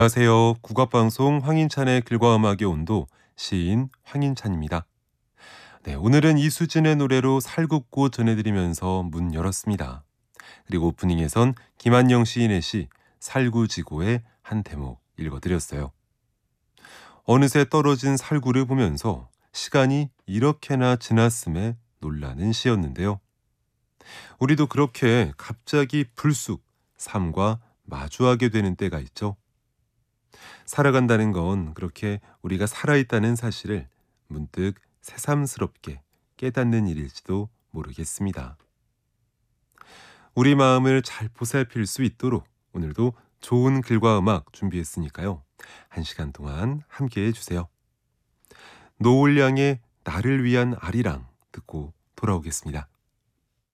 안녕하세요. 국악방송 황인찬의 글과 음악의 온도 시인 황인찬입니다. 네, 오늘은 이수진의 노래로 살굽고 전해드리면서 문 열었습니다. 그리고 오프닝에선 김한영 시인의 시 살구지고의 한 대목 읽어드렸어요. 어느새 떨어진 살구를 보면서 시간이 이렇게나 지났음에 놀라는 시였는데요. 우리도 그렇게 갑자기 불쑥 삶과 마주하게 되는 때가 있죠. 살아간다는 건 그렇게 우리가 살아있다는 사실을 문득 새삼스럽게 깨닫는 일일지도 모르겠습니다. 우리 마음을 잘 보살필 수 있도록 오늘도 좋은 글과 음악 준비했으니까요. 1시간 동안 함께해 주세요. 노을양의 나를 위한 아리랑 듣고 돌아오겠습니다.